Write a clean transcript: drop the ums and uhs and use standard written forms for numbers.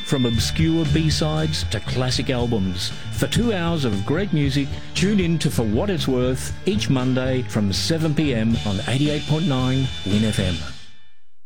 From obscure B-sides to classic albums. For 2 hours of great music, tune in to For What It's Worth each Monday from 7 p.m. on 88.9 Win FM.